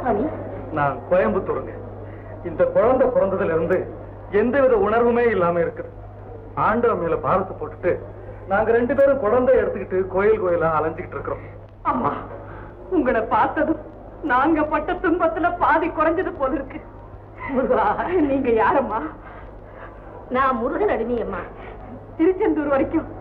நான் கோயம்புத்தூருங்க. இந்த குழந்தை பிறந்ததுல இருந்து எந்தவித உணர்வுமே இல்லாம இருக்குது. ஆண்டவன் மேல பாரத்தை போட்டுட்டு நாங்க 2 பேரும் குழந்தை எடுத்துக்கிட்டு கோயில் கோயிலா அலைஞ்சுக்கிட்டு இருக்கிறோம். அம்மா, உங்களை பார்த்ததும் நாங்க பட்ட துன்பத்துல பாதி குறைஞ்சது போல இருக்கு. நீங்க யாரம்மா? நான் முருகன் அடிமை அம்மா. திருச்செந்தூர் வரைக்கும்